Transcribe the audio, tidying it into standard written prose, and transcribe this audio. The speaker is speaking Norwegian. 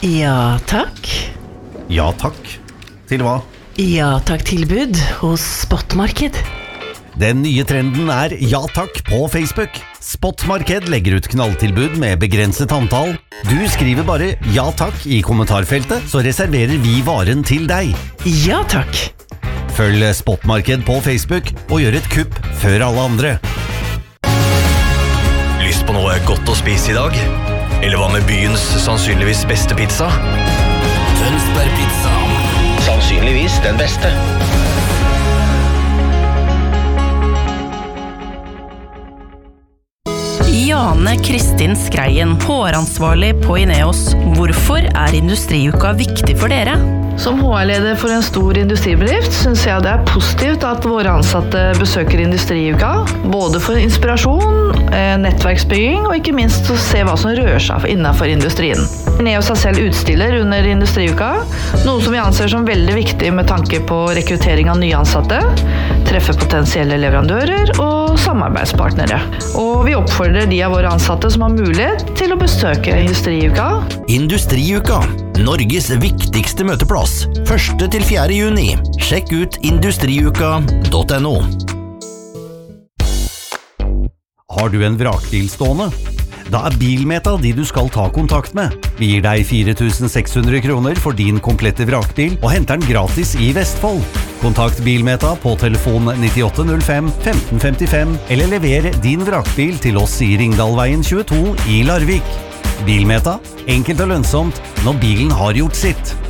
Ja, takk. Ja takk. Til hva? Ja, takk tilbud hos Spotmarked. Den nye trenden ja takk på Facebook. Spotmarked legger ut knalltilbud med begrenset antall. Du skriver bare ja takk i kommentarfeltet, så reserverer vi varen til deg. Ja, takk. Følg Spotmarked på Facebook og gjør et kupp før alle andre. Lyst på noe godt å spise i dag? Eller hva med byens sannsynligvis beste pizza? Tønsberg Pizza. Sannsynligvis den beste. Jane Kristin Skreien, håransvarlig på Ineos. Hvorfor Industriuka viktig for dere? Som HR-leder for en stor industribedrift synes jeg det positivt at våre ansatte besøker Industriuka, både for inspirasjon, nettverksbygging og ikke minst å se hva som rører seg innenfor industrien. Ineos selv utstiller under Industriuka, noe som vi anser som veldig viktig med tanke på rekruttering av nye ansatte, treffe potensielle leverandører og samarbeidspartnere. Og vi oppfordrer de av våre ansatte som har mulighet til å besøke Industriuka. Industriuka, Norges viktigste møteplass, 1. til 4. juni. Sjekk ut industriuka.no. Har du en vrakbil stående? Da Bilmeta de du skal ta kontakt med. Vi gir deg 4.600 kroner for din komplette vrakbil og henter den gratis i Vestfold. Kontakt Bilmeta på telefon 9805 1555 eller lever din vrakbil til oss i Ringdalveien 22 i Larvik. Bilmeta, enkelt og lønnsomt når bilen har gjort sitt.